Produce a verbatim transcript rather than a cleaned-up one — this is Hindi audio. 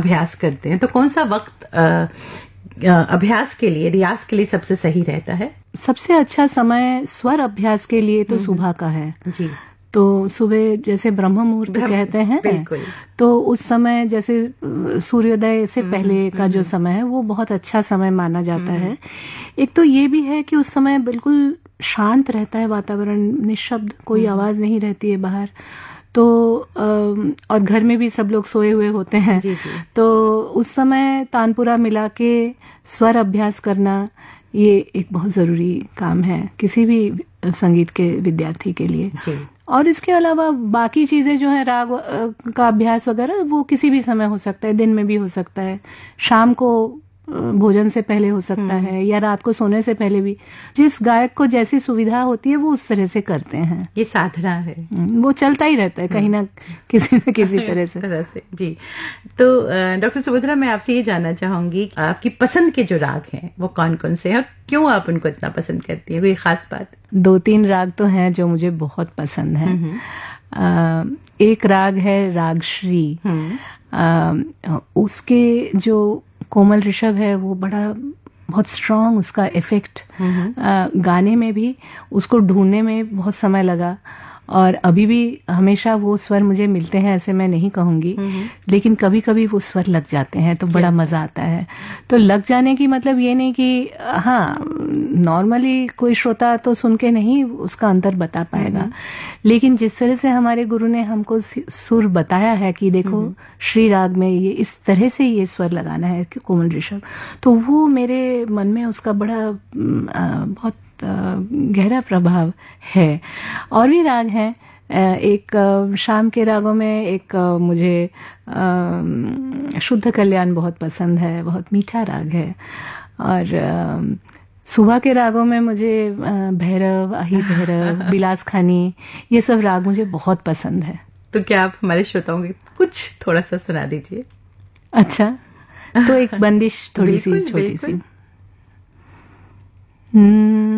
अभ्यास करते हैं, तो कौन सा वक्त अभ्यास के लिए, रियाज के लिए सबसे सही रहता है? सबसे अच्छा समय स्वर अभ्यास के लिए तो सुबह का है जी। तो सुबह जैसे ब्रह्म मुहूर्त कहते हैं, तो उस समय जैसे सूर्योदय से पहले का जो समय है वो बहुत अच्छा समय माना जाता है। एक तो ये भी है कि उस समय बिल्कुल शांत रहता है वातावरण, निशब्द, कोई आवाज नहीं रहती है बाहर, तो और घर में भी सब लोग सोए हुए होते हैं। जी जी। तो उस समय तानपुरा मिला के स्वर अभ्यास करना ये एक बहुत ज़रूरी काम है किसी भी संगीत के विद्यार्थी के लिए। जी। और इसके अलावा बाकी चीज़ें जो है राग का अभ्यास वगैरह वो किसी भी समय हो सकता है, दिन में भी हो सकता है, शाम को भोजन से पहले हो सकता है, या रात को सोने से पहले भी। जिस गायक को जैसी सुविधा होती है वो उस तरह से करते हैं। ये साधना है, वो चलता ही रहता है कहीं ना किसी न किसी तरह से तरह से जी। तो डॉक्टर सुभद्रा, मैं आपसे ये जानना चाहूंगी, आपकी पसंद के जो राग हैं वो कौन कौन से हैं और क्यों आप उनको इतना पसंद करती हैं? कोई खास बात? दो तीन राग तो हैं जो मुझे बहुत पसंद हैं। आ, एक राग है राग श्री। आ, उसके जो कोमल ऋषभ है वो बड़ा बहुत स्ट्रॉन्ग, उसका इफेक्ट गाने में भी, उसको ढूंढने में बहुत समय लगा, और अभी भी हमेशा वो स्वर मुझे मिलते हैं ऐसे मैं नहीं कहूँगी, लेकिन कभी कभी वो स्वर लग जाते हैं तो बड़ा मज़ा आता है। तो लग जाने की मतलब ये नहीं कि हाँ नॉर्मली कोई श्रोता तो सुन के नहीं उसका अंतर बता पाएगा, लेकिन जिस तरह से हमारे गुरु ने हमको सुर बताया है कि देखो श्री राग में ये इस तरह से ये स्वर लगाना है कि कोमल ऋषभ, तो वो मेरे मन में उसका बड़ा बहुत गहरा प्रभाव है। और भी राग हैं, एक शाम के रागों में एक मुझे शुद्ध कल्याण बहुत पसंद है, बहुत मीठा राग है। और सुबह के रागों में मुझे भैरव, आही भैरव, बिलास खानी, ये सब राग मुझे बहुत पसंद है। तो क्या आप हमारे श्रोताओं के कुछ थोड़ा सा सुना दीजिए? अच्छा, तो एक बंदिश थोड़ी सी छोटी सी।